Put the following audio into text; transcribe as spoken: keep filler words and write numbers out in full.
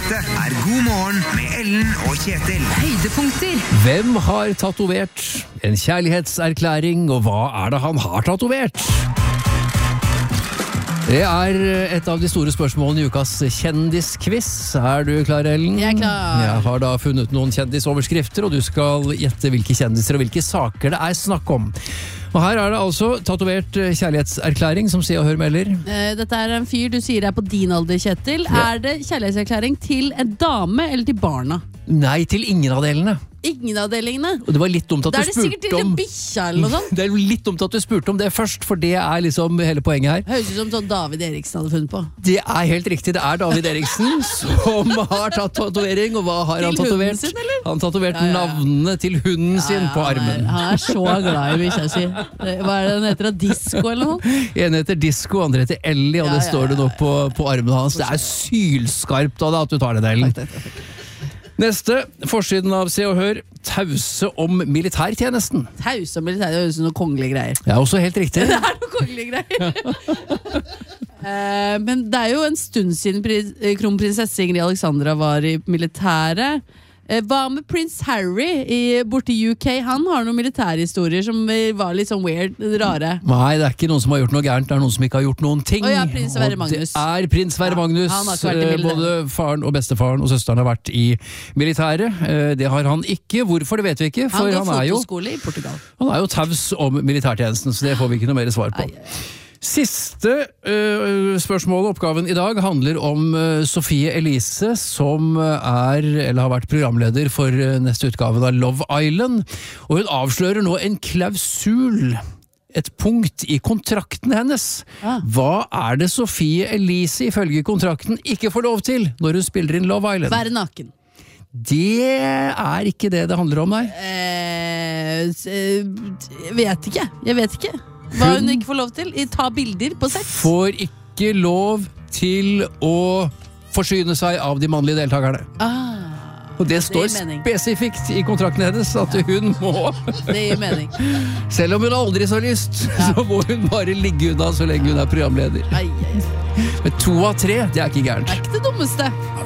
Dette er God morgen med Ellen og Kjetil. Høydepunkter. Hvem har tatovert en kjærlighetserklæring, og hva er det han har tatovert? Det er et av de store spørsmålene i ukas kjendisquiz. Er du klar, Ellen? Jeg er klar. Jeg har da funnet noen kjendisoverskrifter, og du skal gjette hvilke kjendiser og hvilke saker det er snakk om. Og her er det altså tatovert kjærlighetserklæring, som Se og Hør melder. Eh, Dette er en fyr du sier er på din alder, Kjetil. Ja. Er det kjærlighetserklæring til en dame eller til barna? Nei, til ingen av delene. Ingen av delingene. Og det var litt dumt at Da du er det sikkert spurte til om... en bikkja eller noe sånt. Det er litt dumt at du spurte om det først, for det er liksom hele poenget her. Høres ut som sånn David Eriksen hadde funnet på. Det er helt riktig, det er David Eriksen som har tatt tatovering, og hva har Til han tatovert? hunden sin, eller? Han tatovert Ja, ja, ja. navnene til hunden sin på han er- armen. Han er så glad i bikkja si. Hva er det den heter? Disco eller noe? En heter Disco, andre heter Ellie, og Ja, det ja, står det ja, nå på, på armen hans. Det er sylskarpt av deg at du tar det, Ellen. Neste, forsiden av Se og Hør, tause om militærtjenesten. Taus og militær, det høres ut som noen kongelige greier. Det er også helt riktig. Det er noen kongelige greier. Eh, men det er jo en stund siden pri- kronprinsesse Ingrid Alexandra var i militæret. Eh, hva med prins Harry i, borte i U K? Han har noen militærhistorier som eh, var litt sånn weird, rare. Nei, det er ikke noen som har gjort noe gærent, det er noen som ikke har gjort noen ting. Å ja, prins Sverre Og Magnus. Det er prins Sverre Ja, Magnus. han har ikke vært i Eh, militæret. Både faren og bestefaren og søsteren har vært i militæret. Eh, Det har han ikke. Hvorfor, det vet vi ikke. For Han han, går er jo, fotoskole i Portugal. han er jo taus om militærtjenesten, så det får vi ikke noe mer svar på. Ai, ai. Siste uh, spørsmål, oppgaven i dag, handler om uh, Sofie Elise, som uh, er, eller har vært programleder for uh, neste utgave av Love Island. Og hun avslører nå en klausul, et punkt i kontrakten hennes. Ah. Hva er det Sofie Elise ifølge kontrakten ikke får lov til når hun spiller inn Love Island? Være naken. Det er ikke det det handler om, nei. Eh, s- eh, jeg vet ikke. Jeg vet ikke. Hva hun Hun- ikke får lov til. I- Ta bilder på sett. Får ikke lov til å forsyne seg av de mannlige deltakerne. Ah, Og det står gir mening. spesifikt i kontrakten hennes at hun må, det gir mening. selv om hun aldri så lyst, så må hun bare ligge unna så lenge hun er programleder. Ai, ai, ai. Men to av tre, det er ikke gærent. Det er ikke det dummeste.